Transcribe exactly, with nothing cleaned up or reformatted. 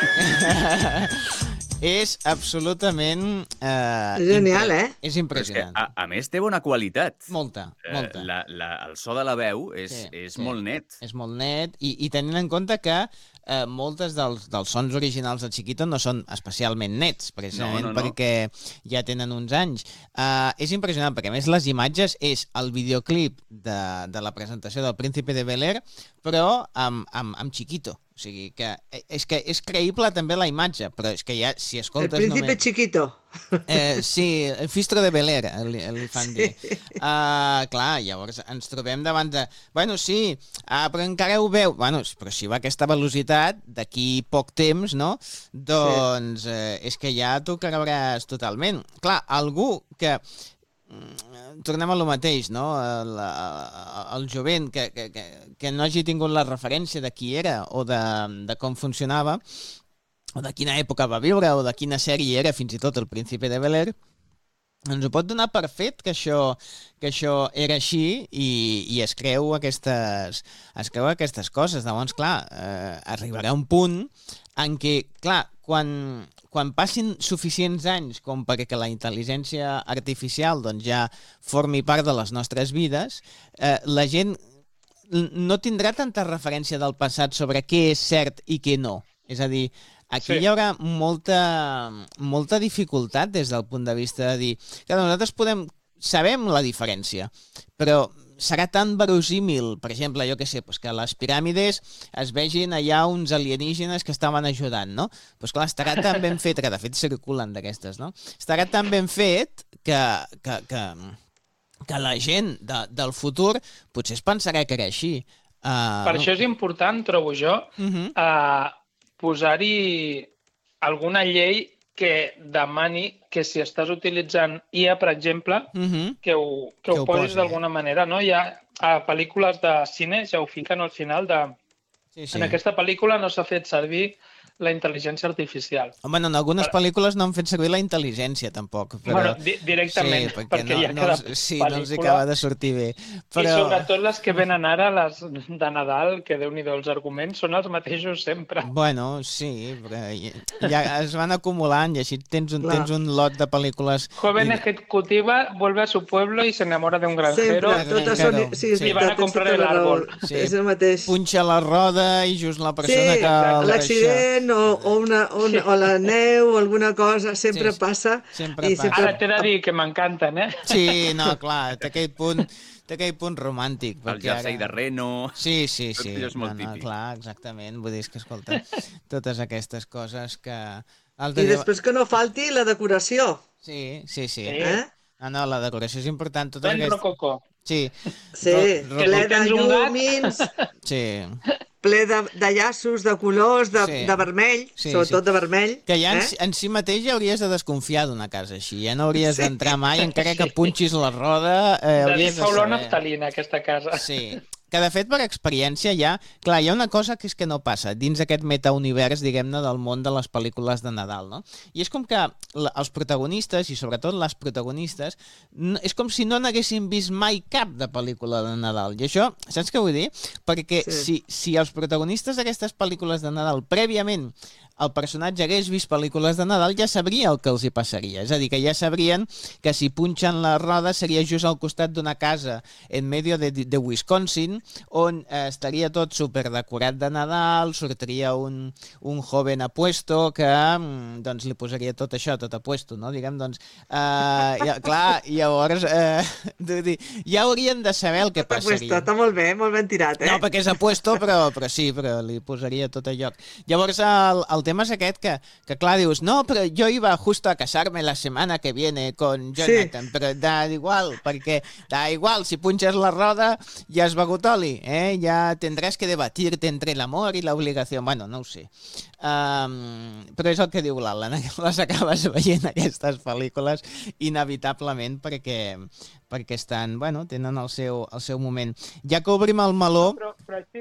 És absolutament... Eh, Genial, impre... eh? És impressionant. A, a més, té bona qualitat. Molta, molta. Eh, la, la, el so de la veu és, Sí, és sí. molt net. És molt net, i, i tenint en compte que eh, moltes dels, dels sons originals de Chiquito no són especialment nets, precisament No, no, no. perquè ja tenen uns anys. Uh, és impressionant, perquè a més les imatges és el videoclip de, de la presentació del Príncipe de Bel-Air, però amb, amb, amb Chiquito. O sigui que és, que és creïble també la imatge, però és que ja, si El escoltes... príncipe només... chiquito. Eh, sí, el Fistro de Bel-Air, li, li fan Sí. dir. Uh, clar, llavors ens trobem davant de... Bueno, sí, uh, però encara ho veu. Bueno, però si va a aquesta velocitat, d'aquí poc temps, no? Doncs eh, és que ja t'ho creuràs totalment. Clar, algú que... Tornem a lo mateix, no? El, el jovent que, que, que, que no hagi tingut la referència de qui era o de, de com funcionava, o de quina època va viure, o de quina sèrie era, fins i tot el Príncipe de Bel-Air, ens ho pot donar per fet que això, que això era així i, i es creu aquestes, es creu aquestes coses. Llavors, clar, eh, arribarà un punt en què, clar, quan, quan passin suficients anys com perquè la intel·ligència artificial doncs, ja formi part de les nostres vides, eh, la gent no tindrà tanta referència del passat sobre què és cert i què no. És a dir, aquí sí. Hi haurà molta, molta dificultat des del punt de vista de dir que nosaltres podem, sabem la diferència, però serà tan verosímil, per exemple, jo què sé, doncs que a les piràmides es vegin allà uns alienígenes que estaven ajudant, no? Doncs clar, estarà tan ben fet, que de fet circulen d'aquestes, no? Estarà tan ben fet que, que, que, que la gent de, del futur potser es pensarà que era així. Uh, per això és important, trobo jo, uh -huh. uh, posar-hi alguna llei que demani que si estàs utilitzant I A, per exemple, uh -huh. que ho, que que ho ho posis posi, d'alguna manera, no? Ja a pel·lícules de cine ja ho fiquen al final de... Sí, sí. En aquesta pel·lícula no s'ha fet servir la intel·ligència artificial. Home, en algunes pel·lícules no han fet servir la intel·ligència, tampoc. Però... Bueno, di directament, sí, perquè, perquè no, ja no, cada sí, pel·lícula... no els acaba de sortir bé. Però... I sobretot les que venen ara, les de Nadal, que Déu-n'hi-do, els arguments són els mateixos sempre. Bueno, sí, però ja es van acumulant i així tens un, tens un lot de pel·lícules... Joven ejecutiva vuelve a su pueblo y se enamora de un granjero. Sempre, totes són... Sí, sí. I van a comprar el árbol. Sí. És el mateix. Punxa la roda i just la persona sí, que... l'accident o, o, una, o, una, o la neu o alguna cosa sempre sí, passa. Sempre i passa. sempre... Ara t'he de dir que m'encanten, eh? Sí, no, clar, té aquell punt... Té aquell punt romàntic. El jersei ara... de reno... Sí, sí, sí. Tot és molt no, no, típic. clar, exactament. Vull dir que, escolta, totes aquestes coses que... I dia... després que no falti la decoració. Sí, sí, sí. Eh? No, no, la decoració és important. Totes Ben aquestes... rococó. Sí. Sí, ro ple de llumins... Sí. ple de, de llaços, de colors, de, sí. de vermell, sí, sobretot sí. de vermell. Que ja en, eh? en si mateix ja hauries de desconfiar d'una casa així, ja no hauries sí. d'entrar mai, encara que punxis la roda... Eh, de dir fa olor naftalina, aquesta casa. Sí, que de fet per experiència ja... Clar, hi ha una cosa que és que no passa dins aquest metaunivers, diguem-ne, del món de les pel·lícules de Nadal, no? I és com que la, els protagonistes, i sobretot les protagonistes, no, és com si no n'haguessin vist mai cap de pel·lícula de Nadal. I això, saps què vull dir? Perquè sí. si, si els protagonistes d'aquestes pel·lícules de Nadal prèviament el personatge hagués vist pel·lícules de Nadal ja sabria el que els hi passaria. És a dir, que ja sabrien que si punxen la roda seria just al costat d'una casa en medio de, de Wisconsin on eh, estaria tot superdecorat de Nadal, sortiria un, un joven apuesto que doncs li posaria tot això, tot apuesto, no? Diguem, doncs, eh, ja, clar, llavors eh, ja haurien de saber el que passaria. Apuesto, està molt bé, molt ben tirat, eh? No, perquè és apuesto, però, però sí, però li posaria tot a lloc. Llavors el, el tema és aquest que, que clar, dius, no, però jo iba justo a casarme la setmana que viene con Jonathan, sí. Però da igual, perquè da igual, si punxes la roda ja has begut oli, eh? Ja tendràs que debatir-te entre l'amor i l'obligació. Bueno, no ho sé. Um, però és el que diu l'Alan, que les acabes veient aquestes pel·lícules inevitablement perquè, perquè estan, bueno, tenen el seu, el seu moment. Ja que obrim el meló... Però, però